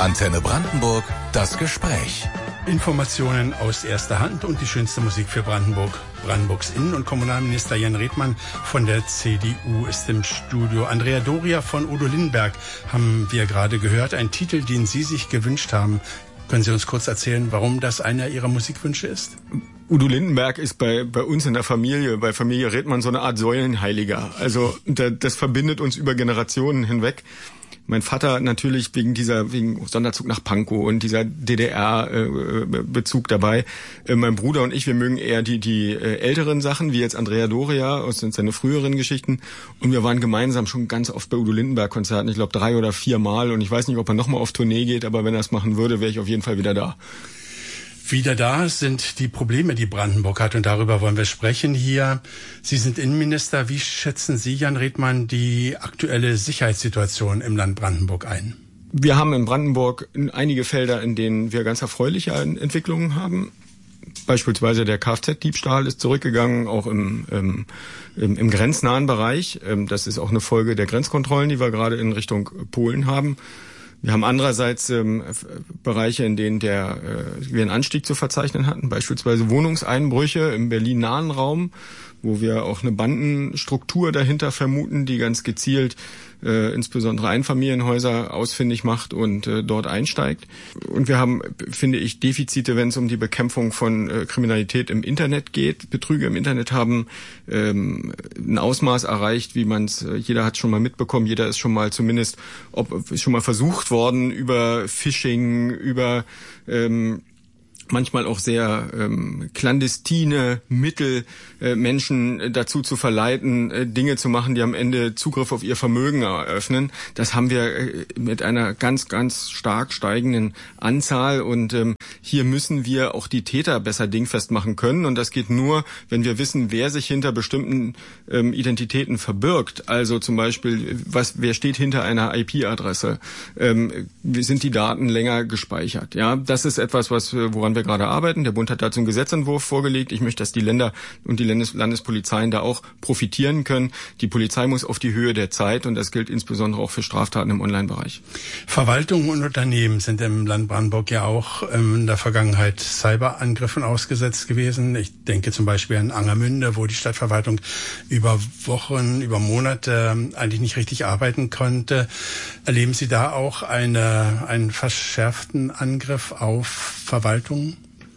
Antenne Brandenburg, das Gespräch. Informationen aus erster Hand und die schönste Musik für Brandenburg. Brandenburgs Innen- und Kommunalminister Jan Redmann von der CDU ist im Studio. Andrea Doria von Udo Lindenberg haben wir gerade gehört. Ein Titel, den Sie sich gewünscht haben. Können Sie uns kurz erzählen, warum das einer Ihrer Musikwünsche ist? Udo Lindenberg ist bei uns in der Familie, bei Familie Redmann, so eine Art Säulenheiliger. Also das verbindet uns über Generationen hinweg. Mein Vater natürlich wegen Sonderzug nach Pankow und dieser DDR-Bezug dabei. Mein Bruder und ich, wir mögen eher die älteren Sachen, wie jetzt Andrea Doria aus seinen früheren Geschichten. Und wir waren gemeinsam schon ganz oft bei Udo Lindenberg-Konzerten, ich glaube 3 oder 4 Mal. Und ich weiß nicht, ob er nochmal auf Tournee geht, aber wenn er es machen würde, wäre ich auf jeden Fall wieder da. Wieder da sind die Probleme, die Brandenburg hat, und darüber wollen wir sprechen hier. Sie sind Innenminister. Wie schätzen Sie, Jan Redmann, die aktuelle Sicherheitssituation im Land Brandenburg ein? Wir haben in Brandenburg einige Felder, in denen wir ganz erfreuliche Entwicklungen haben. Beispielsweise der Kfz-Diebstahl ist zurückgegangen, auch im grenznahen Bereich. Das ist auch eine Folge der Grenzkontrollen, die wir gerade in Richtung Polen haben. Wir haben andererseits Bereiche, in denen wir einen Anstieg zu verzeichnen hatten, beispielsweise Wohnungseinbrüche im Berlin-nahen Raum, wo wir auch eine Bandenstruktur dahinter vermuten, die ganz gezielt insbesondere Einfamilienhäuser ausfindig macht und dort einsteigt. Und wir haben, finde ich, Defizite, wenn es um die Bekämpfung von Kriminalität im Internet geht. Betrüge im Internet haben ein Ausmaß erreicht, wie jeder hat schon mal mitbekommen, jeder ist schon mal ist schon mal versucht worden, über Phishing, über manchmal auch sehr clandestine Mittel Menschen dazu zu verleiten, Dinge zu machen, die am Ende Zugriff auf ihr Vermögen eröffnen. Das haben wir mit einer ganz, ganz stark steigenden Anzahl, und hier müssen wir auch die Täter besser dingfest machen können, und das geht nur, wenn wir wissen, wer sich hinter bestimmten Identitäten verbirgt. Also zum Beispiel, wer steht hinter einer IP-Adresse? Sind die Daten länger gespeichert? Ja, das ist etwas, woran wir gerade arbeiten. Der Bund hat dazu einen Gesetzentwurf vorgelegt. Ich möchte, dass die Länder und die Landespolizeien da auch profitieren können. Die Polizei muss auf die Höhe der Zeit, und das gilt insbesondere auch für Straftaten im Online-Bereich. Verwaltungen und Unternehmen sind im Land Brandenburg ja auch in der Vergangenheit Cyberangriffen ausgesetzt gewesen. Ich denke zum Beispiel an Angermünde, wo die Stadtverwaltung über Wochen, über Monate eigentlich nicht richtig arbeiten konnte. Erleben Sie da auch einen verschärften Angriff auf Verwaltungen?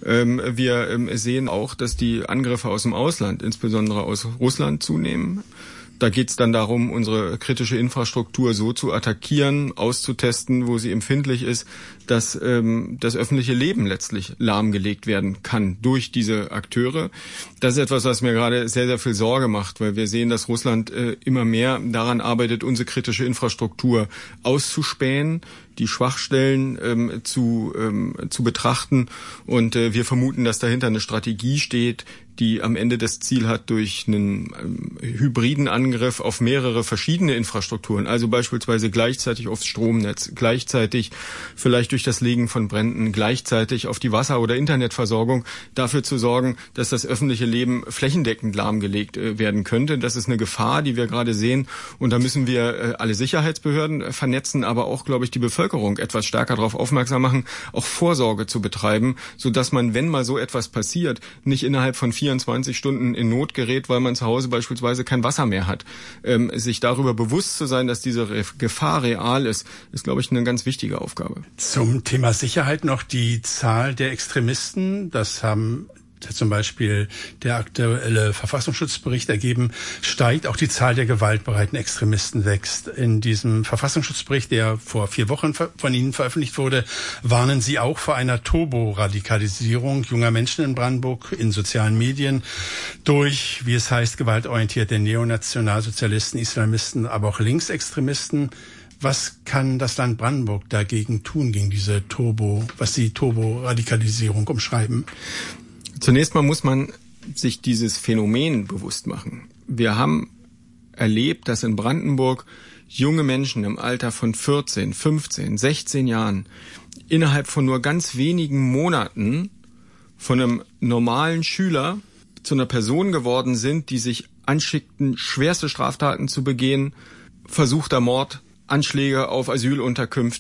Wir sehen auch, dass die Angriffe aus dem Ausland, insbesondere aus Russland, zunehmen. Da geht es dann darum, unsere kritische Infrastruktur so zu attackieren, auszutesten, wo sie empfindlich ist, dass das öffentliche Leben letztlich lahmgelegt werden kann durch diese Akteure. Das ist etwas, was mir gerade sehr, sehr viel Sorge macht, weil wir sehen, dass Russland immer mehr daran arbeitet, unsere kritische Infrastruktur auszuspähen, die Schwachstellen zu betrachten, und wir vermuten, dass dahinter eine Strategie steht, die am Ende das Ziel hat, durch einen hybriden Angriff auf mehrere verschiedene Infrastrukturen, also beispielsweise gleichzeitig aufs Stromnetz, gleichzeitig vielleicht durch das Legen von Bränden, gleichzeitig auf die Wasser- oder Internetversorgung, dafür zu sorgen, dass das öffentliche Leben flächendeckend lahmgelegt werden könnte. Das ist eine Gefahr, die wir gerade sehen, und da müssen wir alle Sicherheitsbehörden vernetzen, aber auch, glaube ich, die Bevölkerung etwas stärker darauf aufmerksam machen, auch Vorsorge zu betreiben, sodass man, wenn mal so etwas passiert, nicht innerhalb von 24 Stunden in Not gerät, weil man zu Hause beispielsweise kein Wasser mehr hat. Sich darüber bewusst zu sein, dass diese Gefahr real ist, glaube ich, eine ganz wichtige Aufgabe. Zum Thema Sicherheit noch die Zahl der Extremisten. Das haben zum Beispiel der aktuelle Verfassungsschutzbericht ergeben, steigt. Auch die Zahl der gewaltbereiten Extremisten wächst. In diesem Verfassungsschutzbericht, der vor 4 Wochen von Ihnen veröffentlicht wurde, warnen Sie auch vor einer Turbo-Radikalisierung junger Menschen in Brandenburg in sozialen Medien durch, wie es heißt, gewaltorientierte Neonationalsozialisten, Islamisten, aber auch Linksextremisten. Was kann das Land Brandenburg dagegen tun, gegen diese was Sie Turbo-Radikalisierung umschreiben? Zunächst mal muss man sich dieses Phänomen bewusst machen. Wir haben erlebt, dass in Brandenburg junge Menschen im Alter von 14, 15, 16 Jahren innerhalb von nur ganz wenigen Monaten von einem normalen Schüler zu einer Person geworden sind, die sich anschickten, schwerste Straftaten zu begehen, versuchter Mord, Anschläge auf Asylunterkünfte,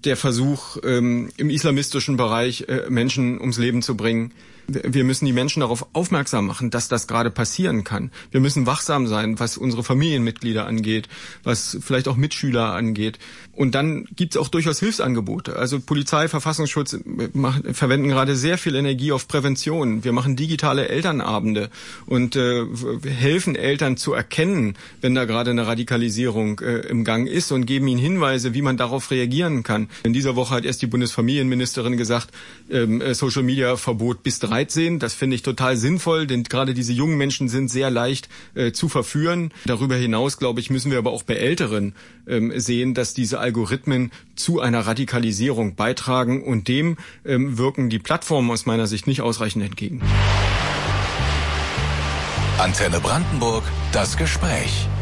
der Versuch, im islamistischen Bereich Menschen ums Leben zu bringen. Wir müssen die Menschen darauf aufmerksam machen, dass das gerade passieren kann. Wir müssen wachsam sein, was unsere Familienmitglieder angeht, was vielleicht auch Mitschüler angeht. Und dann gibt es auch durchaus Hilfsangebote. Also Polizei, Verfassungsschutz verwenden gerade sehr viel Energie auf Prävention. Wir machen digitale Elternabende und helfen Eltern zu erkennen, wenn da gerade eine Radikalisierung im Gang ist und geben ihnen Hinweise, wie man darauf reagieren kann. In dieser Woche hat erst die Bundesfamilienministerin gesagt, Social-Media-Verbot bis 13. Das finde ich total sinnvoll, denn gerade diese jungen Menschen sind sehr leicht zu verführen. Darüber hinaus, glaube ich, müssen wir aber auch bei Älteren sehen, dass diese Algorithmen zu einer Radikalisierung beitragen und dem wirken die Plattformen aus meiner Sicht nicht ausreichend entgegen. Antenne Brandenburg, das Gespräch.